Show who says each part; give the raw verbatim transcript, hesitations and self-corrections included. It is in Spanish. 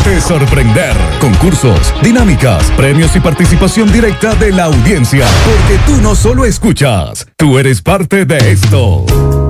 Speaker 1: Déjate sorprender. Concursos, dinámicas, premios y participación directa de la audiencia. Porque tú no solo escuchas, tú eres parte de esto.